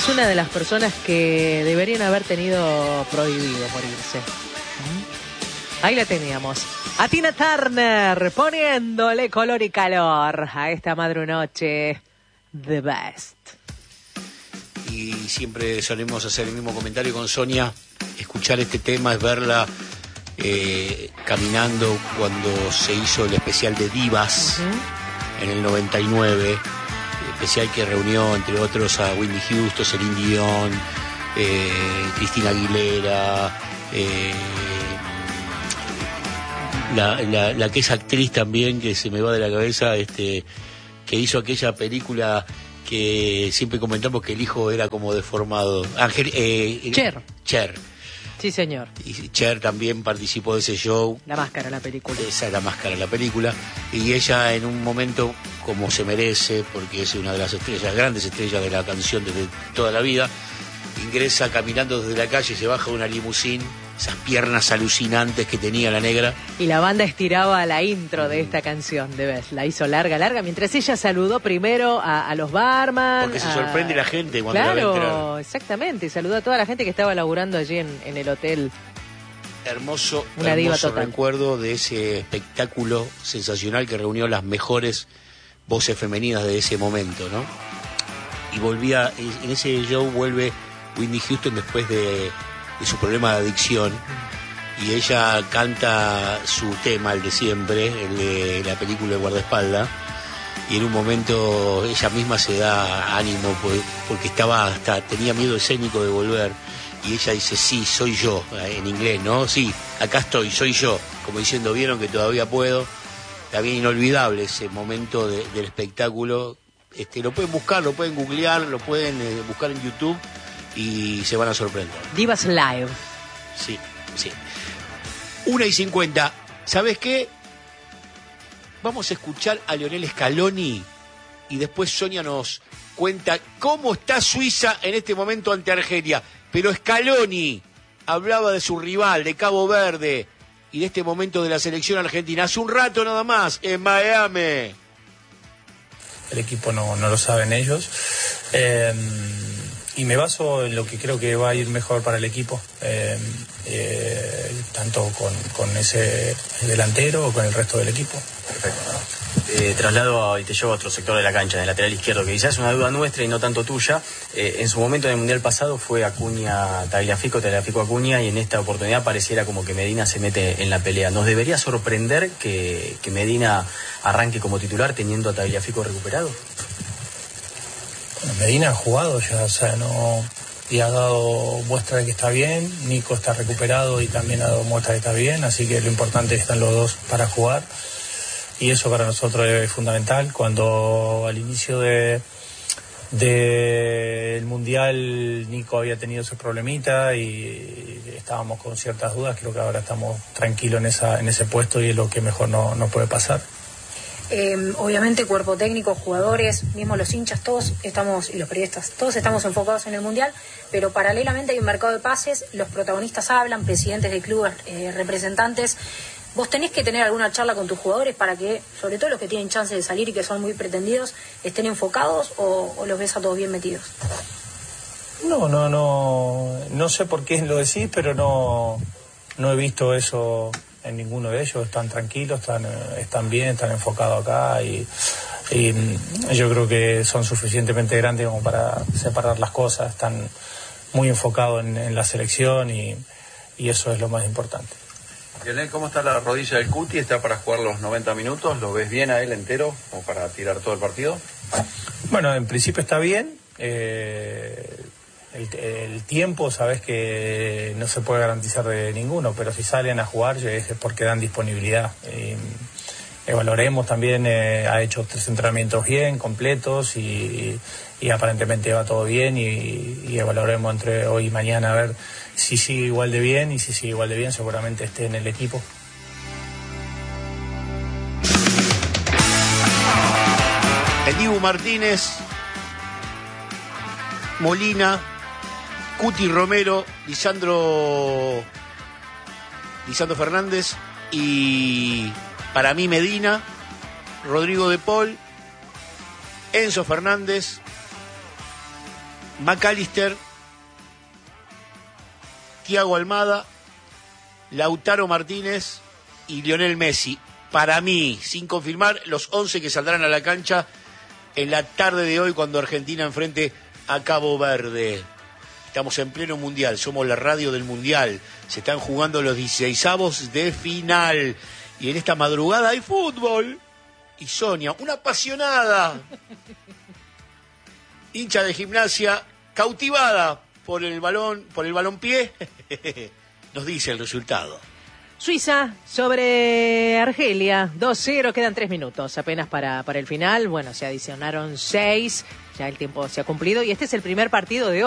Es una de las personas que deberían haber tenido prohibido morirse. Ahí la teníamos. A Tina Turner poniéndole color y calor a esta madrunoche. The best. Y siempre solemos hacer el mismo comentario con Sonia. Escuchar este tema es verla caminando cuando se hizo el especial de Divas en el 99. Especial que reunió, entre otros, a Whitney Houston, Celine Dion, Cristina Aguilera, la que es actriz también, que se me va de la cabeza, que hizo aquella película que siempre comentamos que el hijo era como deformado. Cher. Sí, señor. Y Cher también participó de ese show. La Máscara, la película. Esa es La Máscara, la película. Y ella, en un momento, como se merece, porque es una de las estrellas, grandes estrellas de la canción desde toda la vida, ingresa caminando desde la calle, se baja de una limusín, esas piernas alucinantes que tenía la negra. Y la banda estiraba la intro de esta canción, de vez. La hizo larga, mientras ella saludó primero a los barman. Porque se sorprende la gente cuando la ve entrar. Claro, exactamente. Saludó a toda la gente que estaba laburando allí en el hotel. Hermoso total. Recuerdo de ese espectáculo sensacional que reunió las mejores voces femeninas de ese momento, ¿no? Y en ese show vuelve Whitney Houston después de su problema de adicción, y ella canta su tema, el de siempre, el de la película de Guardaespaldas, y en un momento ella misma se da ánimo porque tenía miedo escénico de volver, y ella dice: sí, soy yo, en inglés, ¿no? Sí, acá estoy, soy yo, como diciendo: vieron que todavía puedo. También inolvidable ese momento del espectáculo. Lo pueden buscar, lo pueden googlear, lo pueden buscar en YouTube y se van a sorprender. Divas Live. Sí. 1:50. ¿Sabes qué? Vamos a escuchar a Lionel Scaloni y después Sonia nos cuenta cómo está Suiza en este momento ante Argelia. Pero Scaloni hablaba de su rival, de Cabo Verde, y de este momento de la selección argentina. Hace un rato nada más, en Miami. El equipo no lo saben ellos. Y me baso en lo que creo que va a ir mejor para el equipo, tanto con ese delantero o con el resto del equipo. Perfecto. Traslado y te llevo a otro sector de la cancha, en el lateral izquierdo, que quizás es una duda nuestra y no tanto tuya. En su momento en el Mundial pasado fue Tagliafico Acuña, y en esta oportunidad pareciera como que Medina se mete en la pelea. ¿Nos debería sorprender que Medina arranque como titular teniendo a Tagliafico recuperado? Medina ha jugado ya, y ha dado muestra de que está bien. Nico está recuperado y también ha dado muestra de que está bien, así que lo importante es que están los dos para jugar, y eso para nosotros es fundamental. Cuando al inicio del Mundial Nico había tenido ese problemita y estábamos con ciertas dudas, creo que ahora estamos tranquilos en ese puesto y es lo que mejor no puede pasar. Obviamente cuerpo técnico, jugadores, mismo los hinchas, todos estamos, y los periodistas, todos estamos enfocados en el Mundial, pero paralelamente hay un mercado de pases, los protagonistas hablan, presidentes de clubes, representantes. ¿Vos tenés que tener alguna charla con tus jugadores para que, sobre todo los que tienen chance de salir y que son muy pretendidos, estén enfocados, o los ves a todos bien metidos? No sé por qué lo decís, pero no he visto eso en ninguno de ellos. Están tranquilos, están bien, están enfocados acá, y yo creo que son suficientemente grandes como para separar las cosas. Están muy enfocados en la selección y eso es lo más importante. Lionel, ¿cómo está la rodilla del Cuti? ¿Está para jugar los 90 minutos? ¿Lo ves bien a él entero como para tirar todo el partido? Bueno, en principio está bien. El tiempo, sabes que no se puede garantizar de ninguno, pero si salen a jugar es porque dan disponibilidad. Evaluaremos también, ha hecho 3 entrenamientos bien, completos, y aparentemente va todo bien, y evaluaremos entre hoy y mañana a ver si sigue igual de bien, y si sigue igual de bien seguramente esté en el equipo. El Dibu Martínez, Molina, Cuti Romero, Lisandro Fernández y para mí Medina, Rodrigo de Paul, Enzo Fernández, McAllister, Thiago Almada, Lautaro Martínez y Lionel Messi. Para mí, sin confirmar, los 11 que saldrán a la cancha en la tarde de hoy cuando Argentina enfrente a Cabo Verde. Estamos en pleno mundial, somos la radio del mundial. Se están jugando los 16avos de final. Y en esta madrugada hay fútbol. Y Sonia, una apasionada, hincha de Gimnasia, cautivada por el balompié, nos dice el resultado. Suiza sobre Argelia, 2-0, quedan 3 minutos apenas para el final. Bueno, se adicionaron 6, ya el tiempo se ha cumplido y este es el primer partido de hoy.